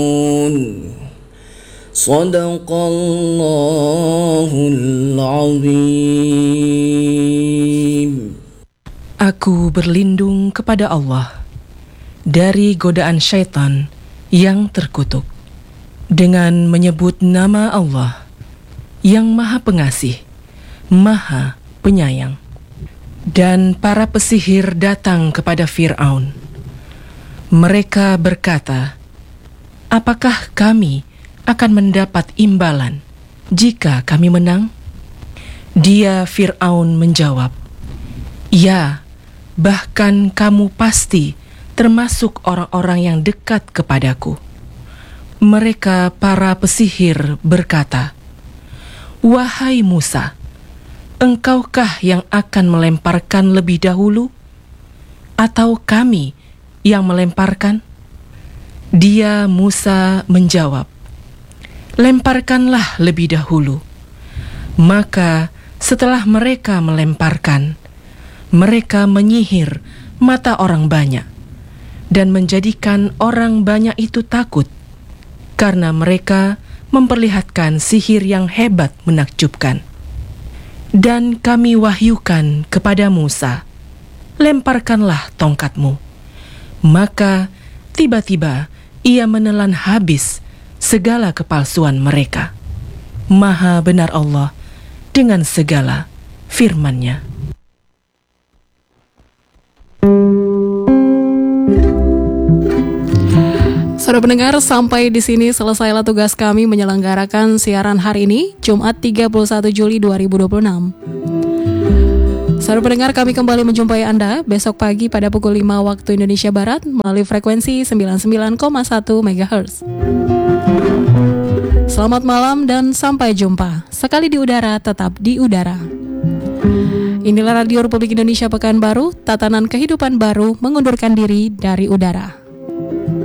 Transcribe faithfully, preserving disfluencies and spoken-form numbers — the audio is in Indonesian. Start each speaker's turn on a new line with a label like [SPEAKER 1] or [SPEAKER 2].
[SPEAKER 1] Sadaqallahul azim.
[SPEAKER 2] Aku berlindung kepada Allah dari godaan syaitan yang terkutuk dengan menyebut nama Allah yang Maha Pengasih, Maha Penyayang. Dan para pesihir datang kepada Fir'aun. Mereka berkata, apakah kami akan mendapat imbalan jika kami menang? Dia Fir'aun menjawab, ya, bahkan kamu pasti termasuk orang-orang yang dekat kepadaku. Mereka para pesihir berkata, wahai Musa, engkaukah yang akan melemparkan lebih dahulu, atau kami yang melemparkan? Dia Musa menjawab, lemparkanlah lebih dahulu. Maka setelah mereka melemparkan, mereka menyihir mata orang banyak dan menjadikan orang banyak itu takut, karena mereka memperlihatkan sihir yang hebat menakjubkan. Dan kami wahyukan kepada Musa, lemparkanlah tongkatmu. Maka tiba-tiba ia menelan habis segala kepalsuan mereka. Maha benar Allah dengan segala firman-Nya.
[SPEAKER 3] Saudara pendengar, sampai di sini selesailah tugas kami menyelenggarakan siaran hari ini, Jumat tiga puluh satu Juli dua ribu dua puluh enam. Saudara pendengar, kami kembali menjumpai Anda besok pagi pada pukul lima waktu Indonesia Barat melalui frekuensi sembilan puluh sembilan koma satu megahertz. Selamat malam dan sampai jumpa. Sekali di udara, tetap di udara. Inilah Radio Republik Indonesia Pekanbaru, tatanan kehidupan baru mengundurkan diri dari udara.